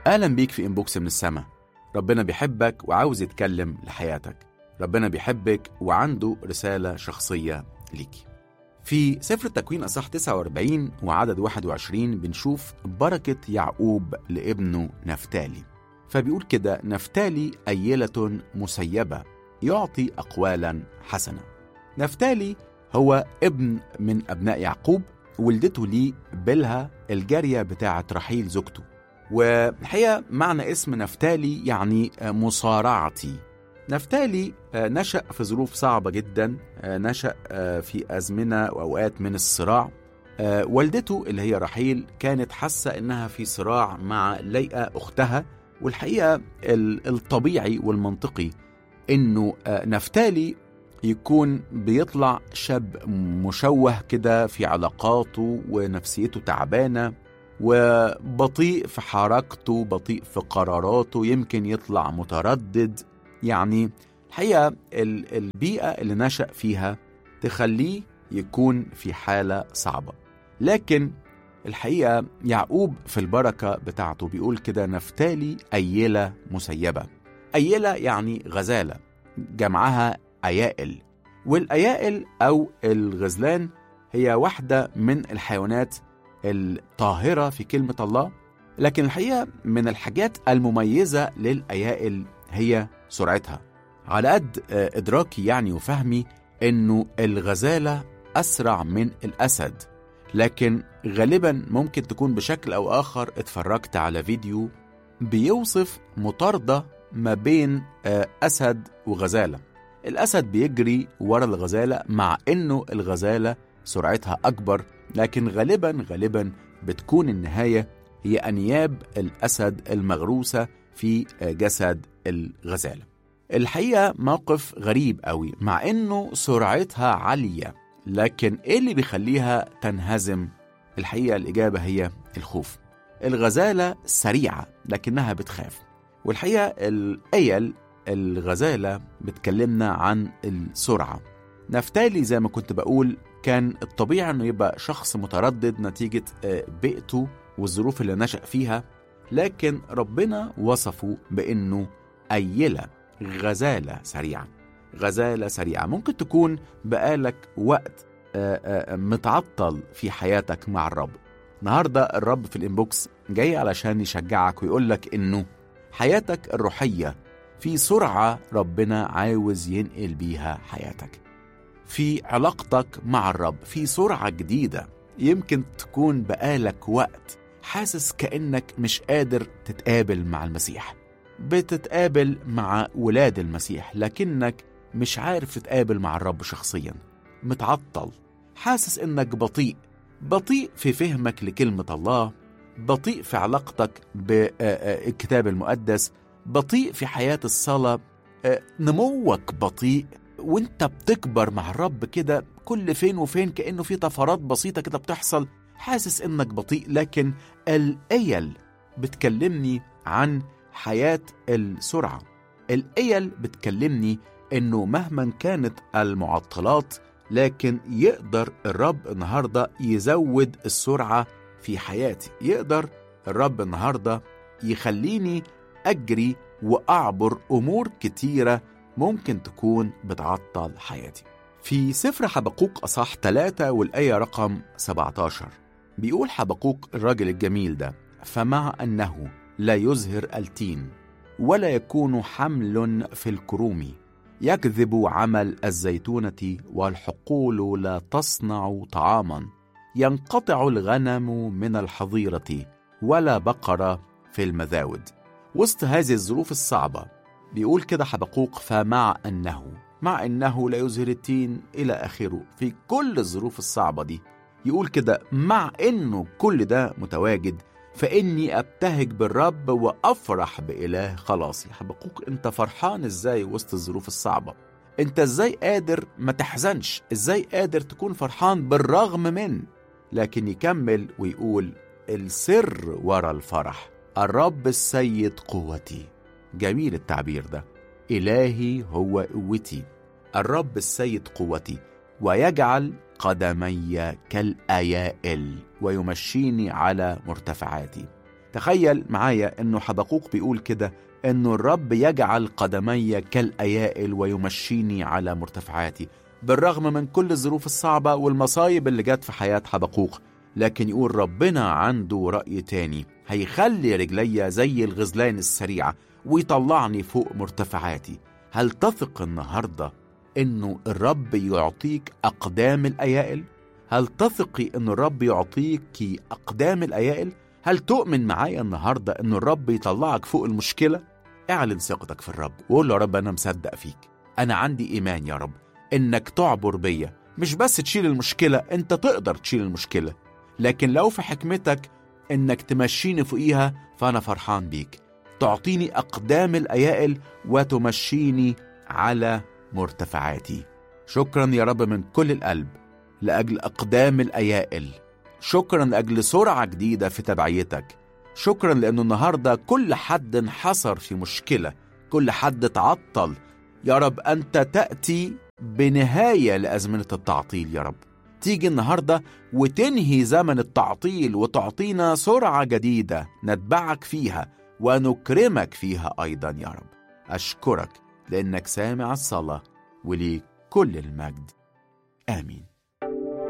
أهلا بيك في إنبوكس من السما. ربنا بيحبك وعاوز يتكلم لحياتك. ربنا بيحبك وعنده رسالة شخصية ليكي. في سفر التكوين أصحاح 49 وعدد 21 بنشوف بركة يعقوب لابنه نفتالي. فبيقول كده: نفتالي أيلة مسيبة يعطي أقوالا حسنة. نفتالي هو ابن من أبناء يعقوب، ولدته ليه بلها الجارية بتاعة رحيل زوجته. والحقيقة معنى اسم نفتالي يعني مصارعتي. نفتالي نشأ في ظروف صعبة جدا، نشأ في أزمنة وأوقات من الصراع. والدته اللي هي رحيل كانت حاسة إنها في صراع مع ليئة أختها، والحقيقة الطبيعي والمنطقي إنه نفتالي يكون بيطلع شاب مشوه كده في علاقاته ونفسيته تعبانة وبطيء في حركته، بطيء في قراراته، يمكن يطلع متردد. يعني الحقيقة البيئة اللي نشأ فيها تخليه يكون في حالة صعبة. لكن الحقيقة يعقوب في البركة بتاعته بيقول كده: نفتالي أيلة مسيبة. أيلة يعني غزالة، جمعها أيائل، والأيائل أو الغزلان هي واحدة من الحيوانات الطاهرة في كلمة الله. لكن الحقيقة من الحاجات المميزة للأيائل هي سرعتها. على قد إدراكي يعني وفهمي إنه الغزالة أسرع من الأسد، لكن غالبا ممكن تكون بشكل أو آخر اتفرجت على فيديو بيوصف مطاردة ما بين أسد وغزالة. الأسد بيجري ورا الغزالة مع إنه الغزالة سرعتها أكبر، لكن غالبا بتكون النهاية هي أنياب الأسد المغروسة في جسد الغزالة. الحقيقة موقف غريب قوي، مع إنه سرعتها عالية، لكن إيه اللي بيخليها تنهزم؟ الحقيقة الإجابة هي الخوف. الغزالة سريعة لكنها بتخاف. والحقيقة الأيل الغزالة بتكلمنا عن السرعة. نفتالي زي ما كنت بقول كان الطبيعي أنه يبقى شخص متردد نتيجة بيئته والظروف اللي نشأ فيها، لكن ربنا وصفه بأنه أيلة، غزالة سريعة. غزالة سريعة. ممكن تكون بقالك وقت متعطل في حياتك مع الرب. النهاردة الرب في الإنبوكس جاي علشان يشجعك ويقولك إنه حياتك الروحية في سرعة ربنا عاوز ينقل بيها حياتك. في علاقتك مع الرب في سرعة جديدة. يمكن تكون بقالك وقت حاسس كأنك مش قادر تتقابل مع المسيح، بتتقابل مع ولاد المسيح لكنك مش عارف تتقابل مع الرب شخصيا، متعطل، حاسس انك بطيء في فهمك لكلمة الله، بطيء في علاقتك بالكتاب المقدس، بطيء في حياة الصلاة، نموك بطيء، وانت بتكبر مع الرب كده كل فين وفين كأنه في طفرات بسيطة كده بتحصل، حاسس انك بطيء. لكن الأيل بتكلمني عن حياة السرعة. الأيل بتكلمني انه مهما كانت المعطلات لكن يقدر الرب النهاردة يزود السرعة في حياتي. يقدر الرب النهاردة يخليني أجري وأعبر أمور كتيرة ممكن تكون بتعطل حياتي. في سفر حبقوق أصحاح 3 والآية رقم 17 بيقول حبقوق الراجل الجميل ده: فمع أنه لا يزهر التين ولا يكون حمل في الكروم، يكذب عمل الزيتونة والحقول لا تصنع طعاما، ينقطع الغنم من الحظيرة ولا بقرة في المذاود. وسط هذه الظروف الصعبة بيقول كده حبقوق: فمع أنه لا يزهر التين إلى آخره. في كل الظروف الصعبة دي يقول كده: مع أنه كل ده متواجد فإني أبتهج بالرب وأفرح بإله خلاصي. حبقوق أنت فرحان إزاي وسط الظروف الصعبة؟ أنت إزاي قادر ما تحزنش؟ إزاي قادر تكون فرحان بالرغم من؟ لكن يكمل ويقول: السر وراء الفرح الرب السيد قوتي. جميل التعبير ده. إلهي هو قوتي، الرب السيد قوتي، ويجعل قدمي كالأيائل ويمشيني على مرتفعاتي. تخيل معايا إنه حبقوق بيقول كده إنه الرب يجعل قدمي كالأيائل ويمشيني على مرتفعاتي. بالرغم من كل الظروف الصعبة والمصايب اللي جت في حياة حبقوق، لكن يقول ربنا عنده رأي تاني، هيخلي رجلي زي الغزلان السريعة ويطلعني فوق مرتفعاتي. هل تثق النهاردة إنه الرب يعطيك أقدام الأيائل؟ هل تثقي إنه الرب يعطيك أقدام الأيائل؟ هل تؤمن معايا النهاردة إنه الرب يطلعك فوق المشكلة؟ اعلن ثقتك في الرب وقول له يا رب أنا مصدق فيك، أنا عندي إيمان يا رب إنك تعبر بيا، مش بس تشيل المشكلة، أنت تقدر تشيل المشكلة، لكن لو في حكمتك إنك تمشيني فوقيها فأنا فرحان بيك. تعطيني أقدام الأيائل وتمشيني على مرتفعاتي. شكرا يا رب من كل القلب لأجل أقدام الأيائل. شكرا لأجل سرعة جديدة في تبعيتك. شكرا لأنه النهاردة كل حد انحصر في مشكلة، كل حد تعطل، يا رب أنت تأتي بنهاية لأزمنة التعطيل. يا رب تيجي النهاردة وتنهي زمن التعطيل وتعطينا سرعة جديدة نتبعك فيها ونكرمك فيها أيضا. يا رب أشكرك لأنك سامع الصلاة وليك كل المجد. آمين.